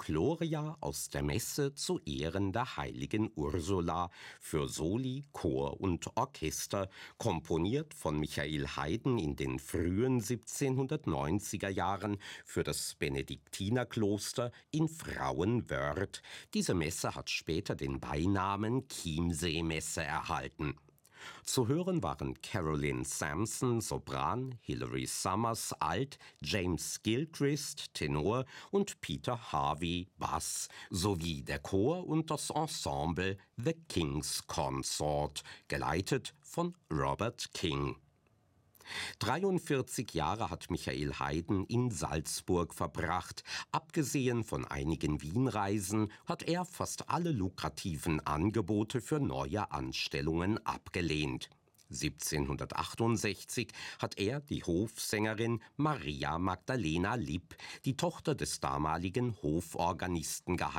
Gloria aus der Messe zu Ehren der heiligen Ursula für Soli, Chor und Orchester, komponiert von Michael Haydn in den frühen 1790er Jahren für das Benediktinerkloster in Frauenwörth. Diese Messe hat später den Beinamen Chiemsee-Messe erhalten. Zu hören waren Carolyn Sampson, Sopran, Hilary Summers, Alt, James Gilchrist, Tenor und Peter Harvey, Bass, sowie der Chor und das Ensemble The King's Consort, geleitet von Robert King. 43 Jahre hat Michael Haydn in Salzburg verbracht. Abgesehen von einigen Wienreisen hat er fast alle lukrativen Angebote für neue Anstellungen abgelehnt. 1768 hat er die Hofsängerin Maria Magdalena Lipp, die Tochter des damaligen Hoforganisten, geheiratet.